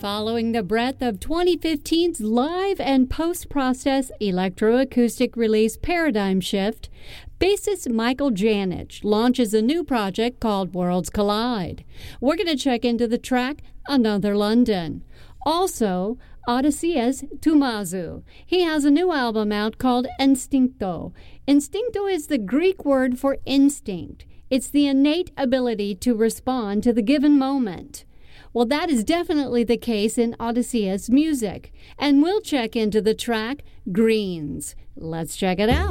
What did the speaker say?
Following the breadth of 2015's live and post-process electroacoustic release Paradigm Shift, bassist Michael Janich launches a new project called Worlds Collide. We're going to check into the track Another London. Also, Odysseus Tumazu. He has a new album out called Instincto. Instincto is the Greek word for instinct. It's the innate ability to respond to the given moment. Well, that is definitely the case in Odysseus' music. And we'll check into the track Greens. Let's check it out.